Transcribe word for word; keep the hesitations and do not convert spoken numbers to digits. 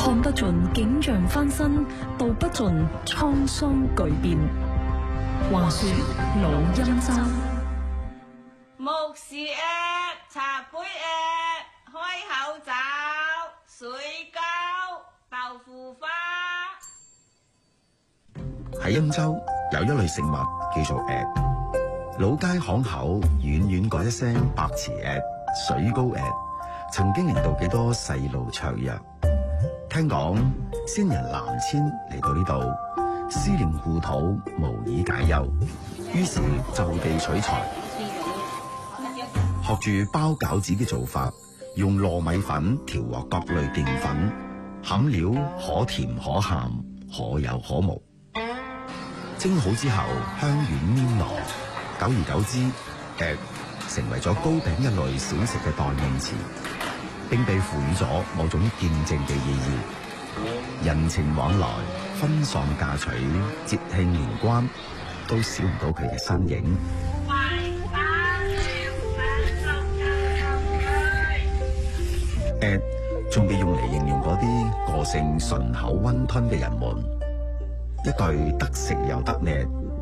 看不盡景象翻新，道不盡滄桑巨變。話說老欽州， 木是誒，茶杯誒，開口找水糕豆腐花。 喺欽州有一類食物叫做蚵，老街巷口遠遠嗰一聲白瓷蚵、水糕蚵，曾經令到幾多細路雀躍。聽講先人南遷嚟到呢度，思念故土，無以解憂，於是就地取材，學住包餃子嘅做法，用糯米粉調和各類澱粉，餡料可甜可鹹，可有可無。蒸好之後香軟黏糯，久而久之，蚵成為咗糕餅一類小食嘅代名詞，並被賦予咗某種見證嘅意義。人情往來、婚喪嫁娶、節慶年關，都少唔到佢嘅身影。蚵仲被用嚟形容嗰啲個性順口溫吞嘅人們，一對得食又得叻，